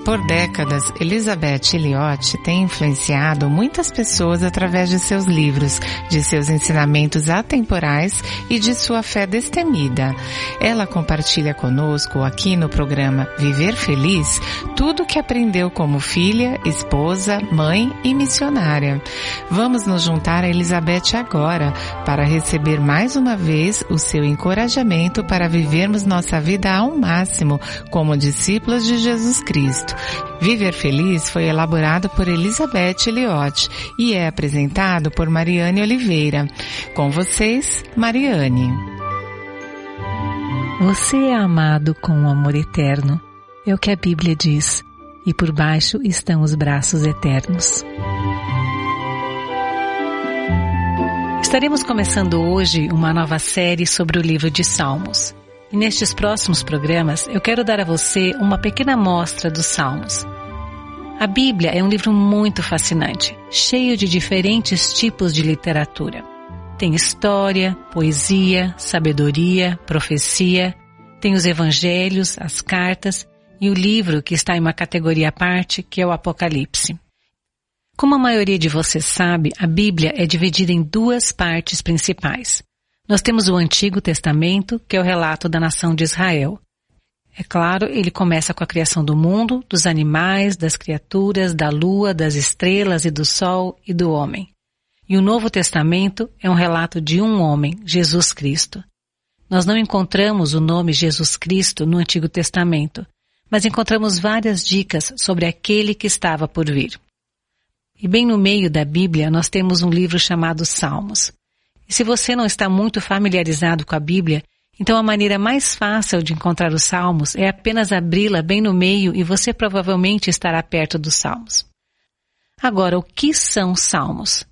Por décadas, Elizabeth Elliot tem influenciado muitas pessoas através de seus livros, de seus ensinamentos atemporais e de sua fé destemida. Ela compartilha conosco aqui no programa Viver Feliz tudo o que aprendeu como filha, esposa, mãe e missionária. Vamos nos juntar a Elizabeth agora para receber mais uma vez o seu encorajamento para vivermos nossa vida ao máximo como discípulos de Jesus Cristo. Viver Feliz foi elaborado por Elizabeth Elliot e é apresentado por Mariane Oliveira. Com vocês, Mariane. Você é amado com um amor eterno, é o que a Bíblia diz, e por baixo estão os braços eternos. Estaremos começando hoje uma nova série sobre o livro de Salmos. E nestes próximos programas eu quero dar a você uma pequena amostra dos Salmos. A Bíblia é um livro muito fascinante, cheio de diferentes tipos de literatura. Tem história, poesia, sabedoria, profecia, tem os evangelhos, as cartas e o livro que está em uma categoria à parte, que é o Apocalipse. Como a maioria de vocês sabe, a Bíblia é dividida em duas partes principais. Nós temos o Antigo Testamento, que é o relato da nação de Israel. É claro, ele começa com a criação do mundo, dos animais, das criaturas, da lua, das estrelas e do sol e do homem. E o Novo Testamento é um relato de um homem, Jesus Cristo. Nós não encontramos o nome Jesus Cristo no Antigo Testamento, mas encontramos várias dicas sobre aquele que estava por vir. E bem no meio da Bíblia nós temos um livro chamado Salmos. E se você não está muito familiarizado com a Bíblia, então a maneira mais fácil de encontrar os Salmos é apenas abri-la bem no meio e você provavelmente estará perto dos Salmos. Agora, o que são Salmos?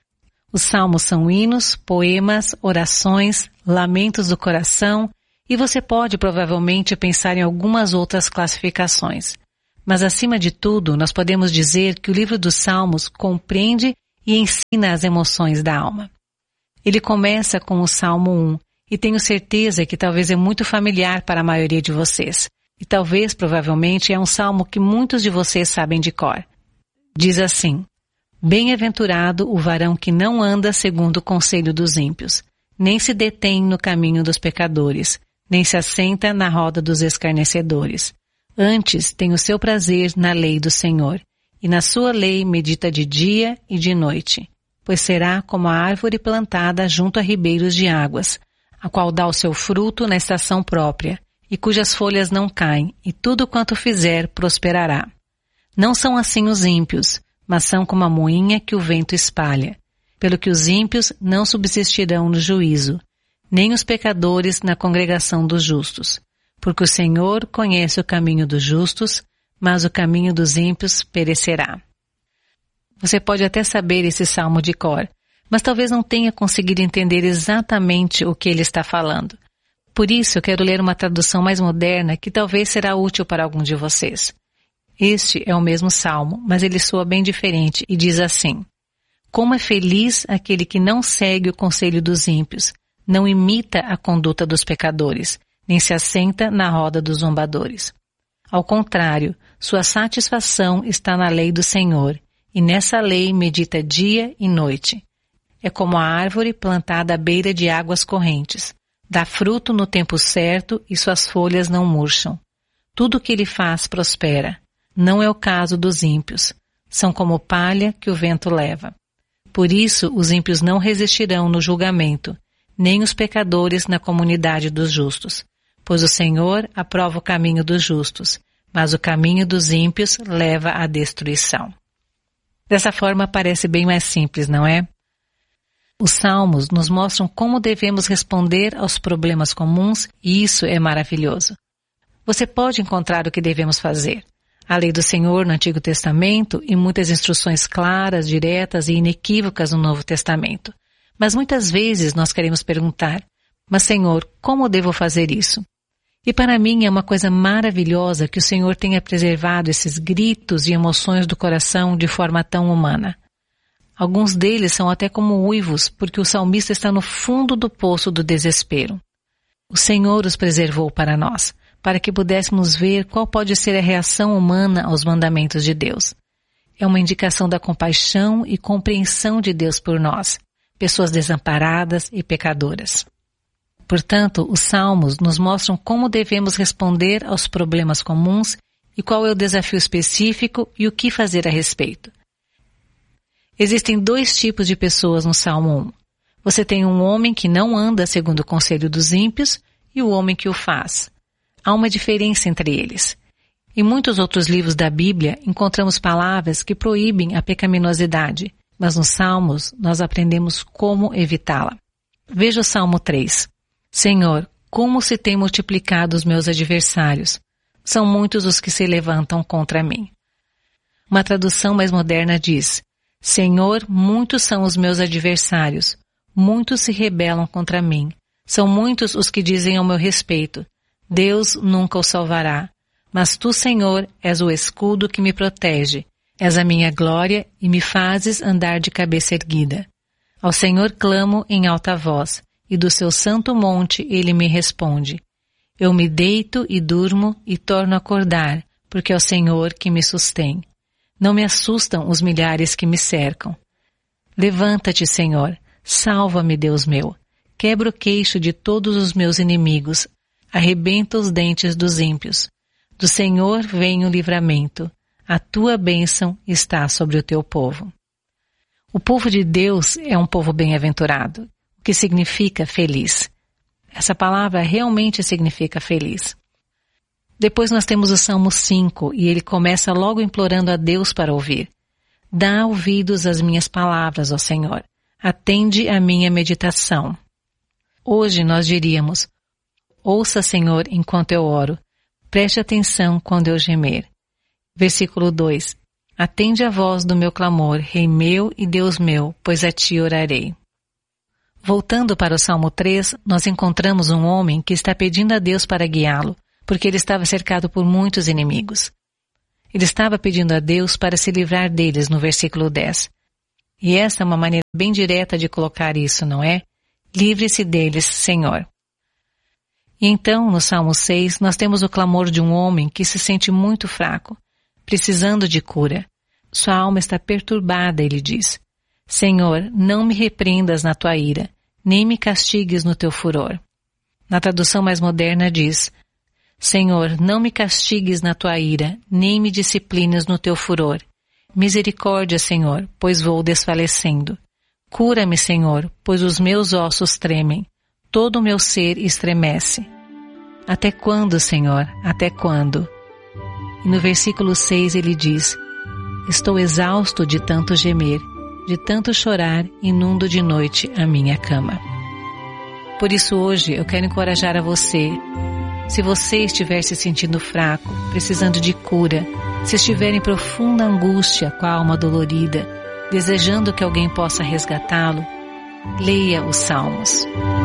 Os Salmos são hinos, poemas, orações, lamentos do coração e você pode provavelmente pensar em algumas outras classificações. Mas acima de tudo, nós podemos dizer que o livro dos Salmos compreende e ensina as emoções da alma. Ele começa com o Salmo 1, e tenho certeza que talvez é muito familiar para a maioria de vocês. E talvez, provavelmente, é um salmo que muitos de vocês sabem de cor. Diz assim: Bem-aventurado o varão que não anda segundo o conselho dos ímpios, nem se detém no caminho dos pecadores, nem se assenta na roda dos escarnecedores. Antes tem o seu prazer na lei do Senhor, e na sua lei medita de dia e de noite. Pois será como a árvore plantada junto a ribeiros de águas, a qual dá o seu fruto na estação própria, e cujas folhas não caem, e tudo quanto fizer prosperará. Não são assim os ímpios, mas são como a moinha que o vento espalha. Pelo que os ímpios não subsistirão no juízo, nem os pecadores na congregação dos justos. Porque o Senhor conhece o caminho dos justos, mas o caminho dos ímpios perecerá. Você pode até saber esse salmo de cor, mas talvez não tenha conseguido entender exatamente o que ele está falando. Por isso, eu quero ler uma tradução mais moderna que talvez será útil para algum de vocês. Este é o mesmo salmo, mas ele soa bem diferente e diz assim: Como é feliz aquele que não segue o conselho dos ímpios, não imita a conduta dos pecadores, nem se assenta na roda dos zombadores. Ao contrário, sua satisfação está na lei do Senhor, e nessa lei medita dia e noite. É como a árvore plantada à beira de águas correntes. Dá fruto no tempo certo e suas folhas não murcham. Tudo o que ele faz prospera. Não é o caso dos ímpios. São como palha que o vento leva. Por isso os ímpios não resistirão no julgamento, nem os pecadores na comunidade dos justos. Pois o Senhor aprova o caminho dos justos, mas o caminho dos ímpios leva à destruição. Dessa forma parece bem mais simples, não é? Os Salmos nos mostram como devemos responder aos problemas comuns e isso é maravilhoso. Você pode encontrar o que devemos fazer. A lei do Senhor no Antigo Testamento e muitas instruções claras, diretas e inequívocas no Novo Testamento. Mas muitas vezes nós queremos perguntar: mas Senhor, como devo fazer isso? E para mim é uma coisa maravilhosa que o Senhor tenha preservado esses gritos e emoções do coração de forma tão humana. Alguns deles são até como uivos, porque o salmista está no fundo do poço do desespero. O Senhor os preservou para nós, para que pudéssemos ver qual pode ser a reação humana aos mandamentos de Deus. É uma indicação da compaixão e compreensão de Deus por nós, pessoas desamparadas e pecadoras. Portanto, os Salmos nos mostram como devemos responder aos problemas comuns e qual é o desafio específico e o que fazer a respeito. Existem 2 tipos de pessoas no Salmo 1. Você tem um homem que não anda segundo o conselho dos ímpios e o homem que o faz. Há uma diferença entre eles. Em muitos outros livros da Bíblia encontramos palavras que proíbem a pecaminosidade, mas nos Salmos nós aprendemos como evitá-la. Veja o Salmo 3. Senhor, como se têm multiplicado os meus adversários. São muitos os que se levantam contra mim. Uma tradução mais moderna diz: Senhor, muitos são os meus adversários. Muitos se rebelam contra mim. São muitos os que dizem ao meu respeito: Deus nunca o salvará. Mas tu, Senhor, és o escudo que me protege. És a minha glória e me fazes andar de cabeça erguida. Ao Senhor clamo em alta voz, e do seu santo monte ele me responde. Eu me deito e durmo e torno a acordar, porque é o Senhor que me sustém. Não me assustam os milhares que me cercam. Levanta-te, Senhor, salva-me, Deus meu. Quebra o queixo de todos os meus inimigos, arrebenta os dentes dos ímpios. Do Senhor vem o livramento, a tua bênção está sobre o teu povo. O povo de Deus é um povo bem-aventurado, o que significa feliz. Essa palavra realmente significa feliz. Depois nós temos o Salmo 5 e ele começa logo implorando a Deus para ouvir. Dá ouvidos às minhas palavras, ó Senhor. Atende à minha meditação. Hoje nós diríamos: ouça, Senhor, enquanto eu oro. Preste atenção quando eu gemer. Versículo 2. Atende a voz do meu clamor, Rei meu e Deus meu, pois a ti orarei. Voltando para o Salmo 3, nós encontramos um homem que está pedindo a Deus para guiá-lo, porque ele estava cercado por muitos inimigos. Ele estava pedindo a Deus para se livrar deles no versículo 10. E essa é uma maneira bem direta de colocar isso, não é? Livre-se deles, Senhor. E então, no Salmo 6, nós temos o clamor de um homem que se sente muito fraco, precisando de cura. Sua alma está perturbada, ele diz. Senhor, não me repreendas na tua ira, nem me castigues no teu furor. Na tradução mais moderna diz: Senhor, não me castigues na tua ira, nem me disciplines no teu furor. Misericórdia, Senhor, pois vou desfalecendo. Cura-me, Senhor, pois os meus ossos tremem. Todo o meu ser estremece. Até quando, Senhor? Até quando? E no versículo 6 ele diz: Estou exausto de tanto gemer, de tanto chorar, inundo de noite a minha cama. Por isso hoje eu quero encorajar a você. Se você estiver se sentindo fraco, precisando de cura, se estiver em profunda angústia com a alma dolorida, desejando que alguém possa resgatá-lo, leia os Salmos.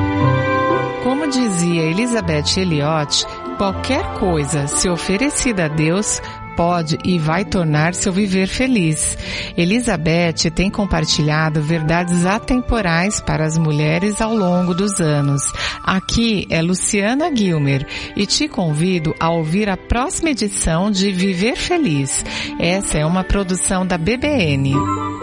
Como dizia Elizabeth Elliot, qualquer coisa, se oferecida a Deus, pode e vai tornar seu viver feliz. Elizabeth tem compartilhado verdades atemporais para as mulheres ao longo dos anos. Aqui é Luciana Gilmer e te convido a ouvir a próxima edição de Viver Feliz. Essa é uma produção da BBN.